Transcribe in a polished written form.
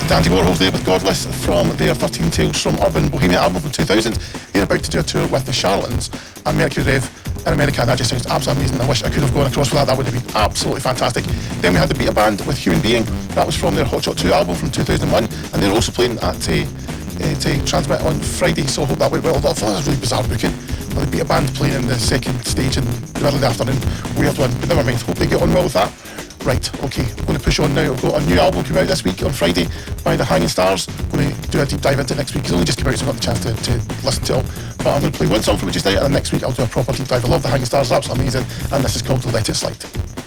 Andy Warhol's there with Godless from their 13 Tales from Urban Bohemia album from 2000. They're about to do a tour with the Charlatans and Mercury Rev in America. That just sounds absolutely amazing. I wish I could have gone across for that. That would have been absolutely fantastic. Then we had the Beta Band with Human Being. That was from their Hot Shot 2 album from 2001, and they're also playing at to Transmit on Friday, so I hope that went well. I thought that was really bizarre booking. The Beta Band playing in the second stage in the middle of the afternoon. Weird one, but never mind. Hope they get on well with that. Right, okay, I'm going to push on now. I've got a new album coming out this week on Friday by the Hanging Stars. I'm going to do a deep dive into it next week. It's only just come out, so I've got the chance to listen to it all. But I'm going to play one song from it just now, and then next week I'll do a proper deep dive. I love the Hanging Stars, that's amazing. And this is called Let It Slide.